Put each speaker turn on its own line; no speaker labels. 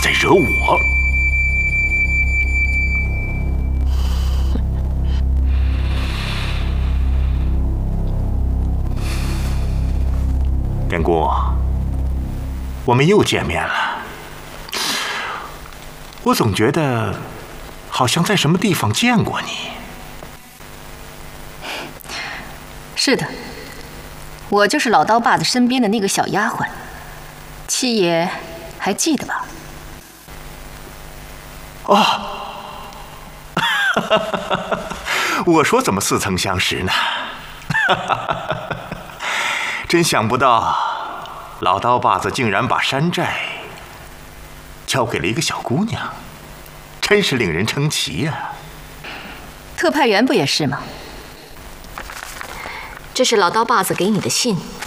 在惹我。典姑，我们又见面了。我总觉得好像在什么地方见过你。
是的，我就是老刀把子身边的那个小丫鬟，七爷还记得吧？
哦，我说怎么似曾相识呢？真想不到，老刀把子竟然把山寨交给了一个小姑娘，真是令人称奇呀！
特派员不也是吗？
这是老刀把子给你的信。